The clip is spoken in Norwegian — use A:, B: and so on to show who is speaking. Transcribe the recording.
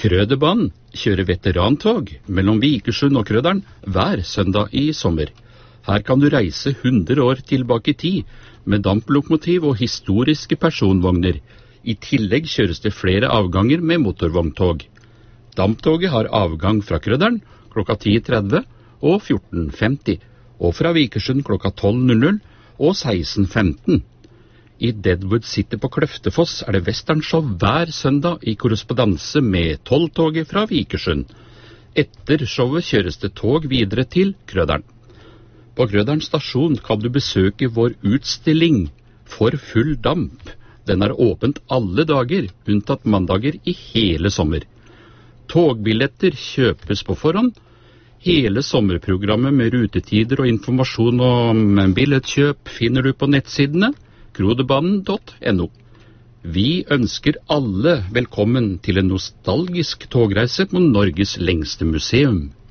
A: Krøderbanen kjører veterantog mellom Vikersund og Krøderen hver søndag i sommer. Her kan du reise 100 år tilbake i tid med damplokomotiv og historiske personvogner. I tillegg kjøres det flere avganger med motorvogntog. Damptoget har avgang fra Krøderen klokka 10:30 og 14:50, og fra Vikersund klokka 12:00 og 16:15. I Deadwood City på Kløftefoss er det westernshow hver søndag i korrespondanse med 12-toget fra Vikersund. Etter showet kjøres det tog videre til Krøderen. På Krøderen stasjon kan du besøke vår utstilling For full damp. Den er åpent alle dager, unntatt mandager i hele sommer. Togbilletter kjøpes på forhånd. Hele sommerprogrammet med rutetider og informasjon om billettkjøp finner du på nettsidene kroderbanen.no. Vi ønsker alle velkommen til en nostalgisk togreise på Norges lengste museum.